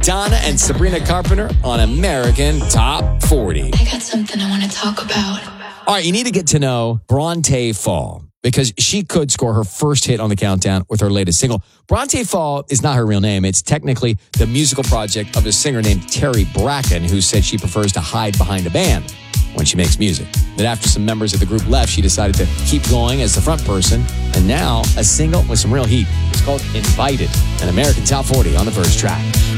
Madonna and Sabrina Carpenter on American Top 40. I got something I want to talk about. All right, you need to get to know Bronte Fall because she could score her first hit on the countdown with her latest single. Bronte Fall is not her real name. It's technically the musical project of a singer named Terry Bracken, who said she prefers to hide behind a band when she makes music. But after some members of the group left, she decided to keep going as the front person. And now, a single with some real heat. It's called Invited, an American Top 40 on the first track.